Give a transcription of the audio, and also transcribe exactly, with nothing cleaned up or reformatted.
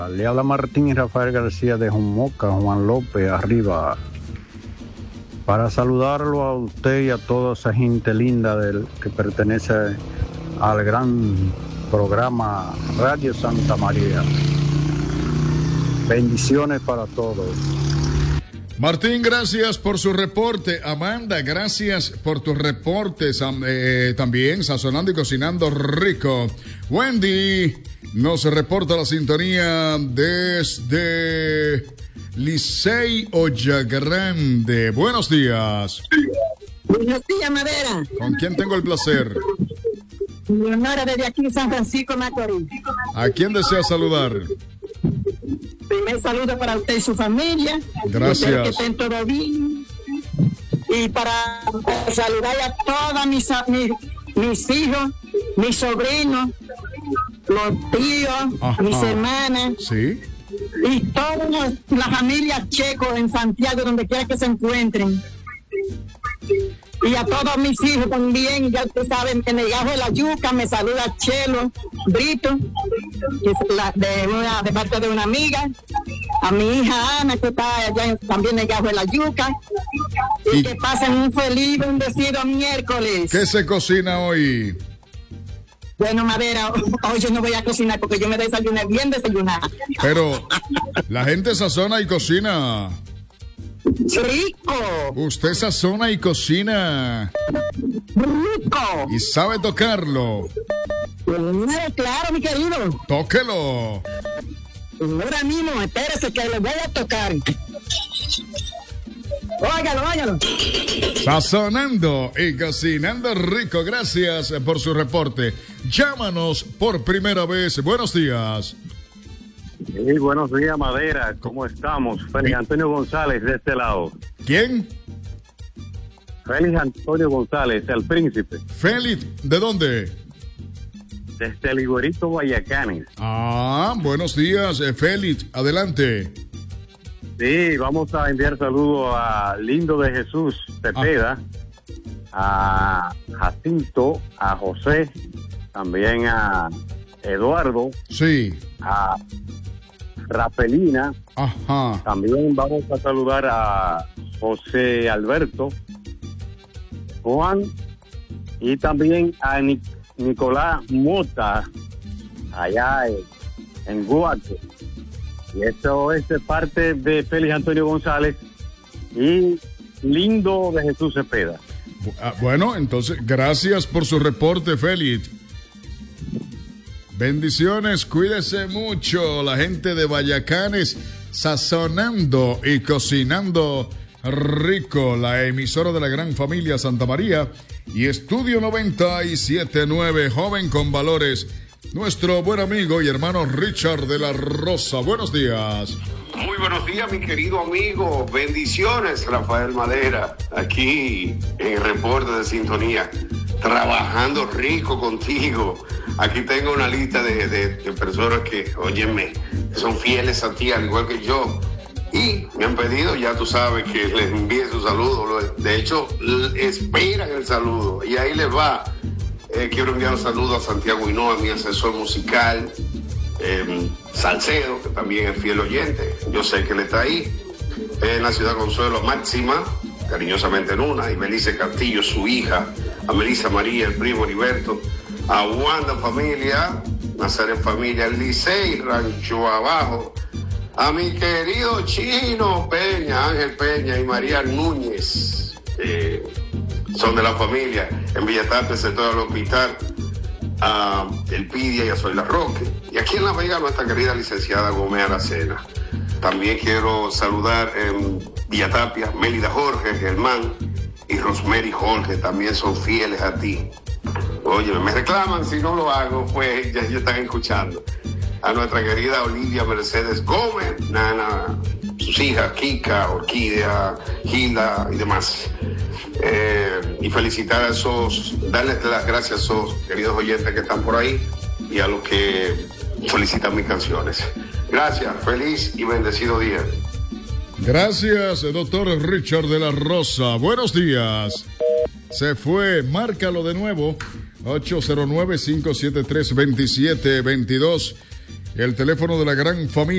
Le habla Martín y Rafael García de Jomoca, Juan López, arriba. Para saludarlo a usted y a toda esa gente linda del, que pertenece al gran programa Radio Santa María. Bendiciones para todos. Martín, gracias por su reporte. Amanda, gracias por tus reportes. Eh, también sazonando y cocinando rico. Wendy nos reporta la sintonía desde Licey Olla Grande. Buenos días. Buenos días, Madera. ¿Con quién tengo el placer? Leonora, desde aquí, San Francisco Macorís. ¿A quién desea saludar? Primer saludo para usted y su familia. Gracias. Espero que estén todo bien. Y para saludar a todos mis, mis, mis hijos, mis sobrinos, los tíos, Ajá. mis hermanas. Sí. Y toda la familia Checo en Santiago, donde quiera que se encuentren. Y a todos mis hijos también, ya ustedes saben, en el Gajo de la Yuca me saluda Chelo Brito, que es la, de, una, de parte de una amiga, a mi hija Ana, que está allá también en el Gajo de la Yuca, y, y que pasen un feliz, bendecido miércoles. ¿Qué se cocina hoy? Bueno, Madera, hoy yo no voy a cocinar porque yo me desayuné bien desayunada. Pero la gente sazona y cocina. Rico. Usted sazona y cocina. Rico. Y sabe tocarlo. Claro, mi querido. Tóquelo. Ahora mismo, espérese que le voy a tocar. Óigalo, óigalo. Sazonando y cocinando rico. Gracias por su reporte. Llámanos por primera vez. Buenos días. Sí, buenos días, Madera. ¿Cómo estamos? Félix Antonio González, de este lado. ¿Quién? Félix Antonio González, el príncipe. Félix, ¿de dónde? Desde el Iguerito, Guayacanes. Ah, buenos días, eh, Félix. Adelante. Sí, vamos a enviar saludos a Lindo de Jesús Cepeda, ah. a Jacinto, a José, también a Eduardo. Sí. A Rafelina. Ajá. También vamos a saludar a José Alberto, Juan, y también a Nic- Nicolás Mota, allá en, en Guate. Y esto es de parte de Félix Antonio González y Lindo de Jesús Cepeda. Bueno, entonces, gracias por su reporte, Félix. Bendiciones, cuídese mucho, la gente de Guayacanes, sazonando y cocinando rico, la emisora de la gran familia Santa María y Estudio noventa y siete punto nueve, joven con valores, nuestro buen amigo y hermano Richard de la Rosa. Buenos días. Muy buenos días, mi querido amigo. Bendiciones, Rafael Madera, aquí en el reporte de sintonía, trabajando rico contigo. Aquí tengo una lista de, de, de personas que, óyeme, son fieles a ti, al igual que yo. Y me han pedido, ya tú sabes, que les envíe su saludo. De hecho, esperan el saludo. Y ahí les va. Eh, quiero enviar un saludo a Santiago Hinoa, mi asesor musical. Eh, Salcedo, que también es fiel oyente. Yo sé que él está ahí. Eh, en la ciudad Consuelo Máxima, cariñosamente Nuna. Y Melissa Castillo, su hija. A Melissa María, el primo Heriberto. A Wanda familia, Nazaret familia, el Licey, Rancho Abajo, a mi querido Chino Peña, Ángel Peña y María Núñez, que son de la familia, en Villatapia, sector del hospital, a El Pidia y a Zoila Roque, y aquí en La Vega nuestra querida licenciada Gómez Aracena. También quiero saludar en Villatapia, Mélida Jorge, Germán y Rosemary Jorge, también son fieles a ti. Oye, me reclaman si no lo hago, pues ya, ya están escuchando. A nuestra querida Olivia Mercedes Gómez, Nana, sus hijas, Kika, Orquídea, Gilda y demás. Eh, y felicitar a esos, darles las gracias a esos queridos oyentes que están por ahí y a los que solicitan mis canciones. Gracias, feliz y bendecido día. Gracias, doctor Richard de la Rosa. Buenos días. Se fue, márcalo de nuevo. ocho cero nueve, cinco siete tres, dos siete dos dos. El teléfono de la gran familia.